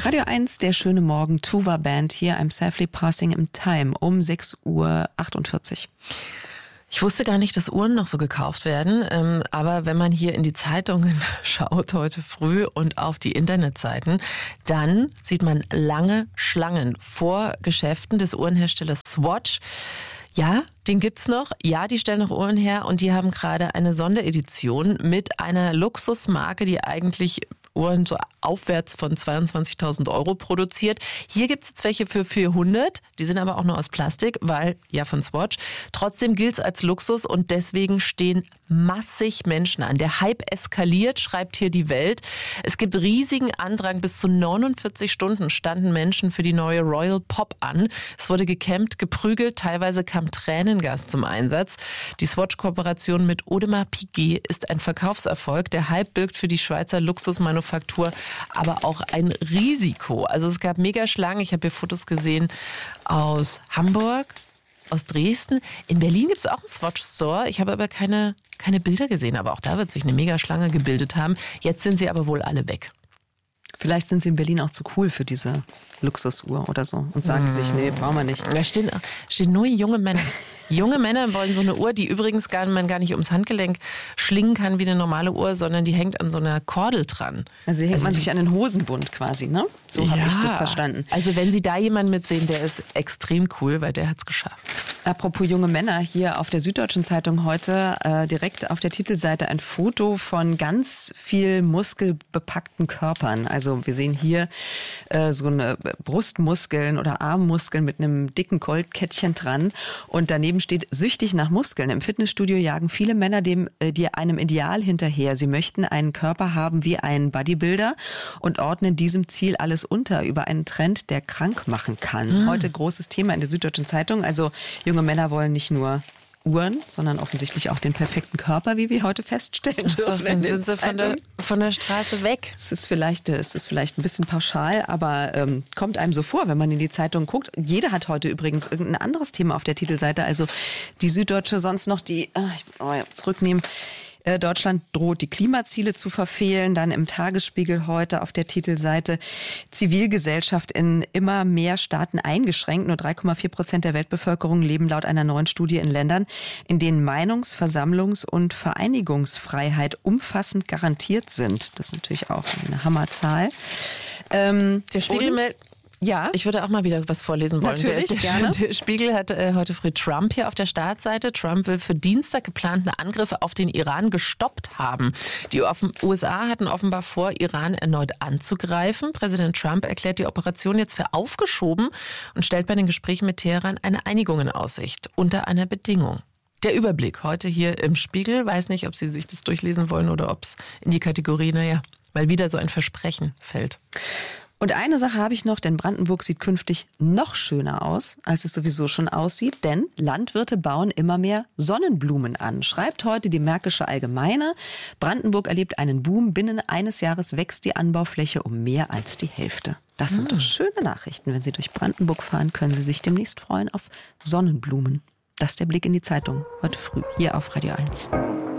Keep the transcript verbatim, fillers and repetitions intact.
Radio eins, der schöne Morgen, Tuva Band hier, I'm Safely Passing in Time um sechs Uhr achtundvierzig. Ich wusste gar nicht, dass Uhren noch so gekauft werden, ähm, aber wenn man hier in die Zeitungen schaut heute früh und auf die Internetseiten, dann sieht man lange Schlangen vor Geschäften des Uhrenherstellers Swatch. Ja, den gibt's noch. Ja, die stellen noch Uhren her und die haben gerade eine Sonderedition mit einer Luxusmarke, die eigentlich Uhren so aufwärts von zweiundzwanzigtausend Euro produziert. Hier gibt's jetzt welche für vierhundert, die sind aber auch nur aus Plastik, weil, ja, von Swatch. Trotzdem gilt's als Luxus und deswegen stehen massig Menschen an. Der Hype eskaliert, schreibt hier die Welt. Es gibt riesigen Andrang. Bis zu neunundvierzig Stunden standen Menschen für die neue Royal Pop an. Es wurde gekämpft, geprügelt, teilweise kam Tränengas zum Einsatz. Die Swatch-Kooperation mit Audemars Piguet ist ein Verkaufserfolg. Der Hype birgt für die Schweizer Luxusmanufaktur aber auch ein Risiko. Also es gab Megaschlangen. Ich habe hier Fotos gesehen aus Hamburg, aus Dresden. In Berlin gibt es auch einen Swatch-Store. Ich habe aber keine, keine Bilder gesehen. Aber auch da wird sich eine Megaschlange gebildet haben. Jetzt sind sie aber wohl alle weg. Vielleicht sind sie in Berlin auch zu cool für diese Luxusuhr oder so und sagen hm. sich, nee, brauchen wir nicht. Da stehen, stehen nur junge Männer. Junge Männer wollen so eine Uhr, die übrigens gar, man gar nicht ums Handgelenk schlingen kann wie eine normale Uhr, sondern die hängt an so einer Kordel dran. Also hängt also man sich an den Hosenbund quasi, ne? So ja. habe ich das verstanden. Also wenn Sie da jemanden mitsehen, der ist extrem cool, weil der hat's geschafft. Apropos junge Männer, hier auf der Süddeutschen Zeitung heute äh, direkt auf der Titelseite ein Foto von ganz viel muskelbepackten Körpern. Also wir sehen hier äh, so eine Brustmuskeln oder Armmuskeln mit einem dicken Goldkettchen dran und daneben steht süchtig nach Muskeln. Im Fitnessstudio jagen viele Männer dem, äh, die einem Ideal hinterher. Sie möchten einen Körper haben wie ein Bodybuilder und ordnen diesem Ziel alles unter über einen Trend, der krank machen kann. Mhm. Heute großes Thema in der Süddeutschen Zeitung. Also junge Männer wollen nicht nur Uhren, sondern offensichtlich auch den perfekten Körper, wie wir heute feststellen. So, dann sind sie von der, von der Straße weg. Es ist vielleicht, es ist vielleicht ein bisschen pauschal, aber ähm, kommt einem so vor, wenn man in die Zeitung guckt. Jeder hat heute übrigens irgendein anderes Thema auf der Titelseite. Also die Süddeutsche, sonst noch die, äh, ich oh ja, zurücknehmen. Deutschland droht, die Klimaziele zu verfehlen. Dann im Tagesspiegel heute auf der Titelseite Zivilgesellschaft in immer mehr Staaten eingeschränkt. Nur drei Komma vier Prozent der Weltbevölkerung leben laut einer neuen Studie in Ländern, in denen Meinungs-, Versammlungs- und Vereinigungsfreiheit umfassend garantiert sind. Das ist natürlich auch eine Hammerzahl. Ähm, der Spiegel meldet... Ja. Ich würde auch mal wieder was vorlesen wollen. Natürlich, der, der, gerne. Der Spiegel hat äh, heute früh Trump hier auf der Startseite. Trump will für Dienstag geplante Angriffe auf den Iran gestoppt haben. Die U S A hatten offenbar vor, Iran erneut anzugreifen. Präsident Trump erklärt die Operation jetzt für aufgeschoben und stellt bei den Gesprächen mit Teheran eine Einigung in Aussicht. Unter einer Bedingung. Der Überblick heute hier im Spiegel. Weiß nicht, ob Sie sich das durchlesen wollen oder ob es in die Kategorie, naja, weil wieder so ein Versprechen fällt. Und eine Sache habe ich noch, denn Brandenburg sieht künftig noch schöner aus, als es sowieso schon aussieht. Denn Landwirte bauen immer mehr Sonnenblumen an, schreibt heute die Märkische Allgemeine. Brandenburg erlebt einen Boom. Binnen eines Jahres wächst die Anbaufläche um mehr als die Hälfte. Das sind doch schöne Nachrichten. Wenn Sie durch Brandenburg fahren, können Sie sich demnächst freuen auf Sonnenblumen. Das ist der Blick in die Zeitung heute früh hier auf Radio eins.